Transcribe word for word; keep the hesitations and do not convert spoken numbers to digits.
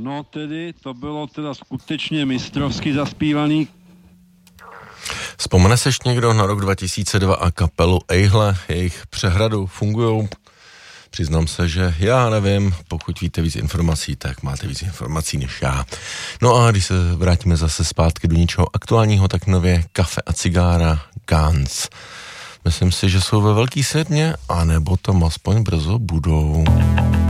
No tedy, to bylo teda skutečně mistrovsky zaspívaný. Vzpomene seš někdo na rok dva tisíce dva a kapelu Ejhle, jejich Přehradu fungujou? Přiznám se, že já nevím, pokud víte víc informací, tak máte víc informací než já. No a když se vrátíme zase zpátky do něčeho aktuálního, tak nově Kafe a cigára Guns. Myslím si, že jsou ve velký sedmě, anebo tam aspoň brzo budou.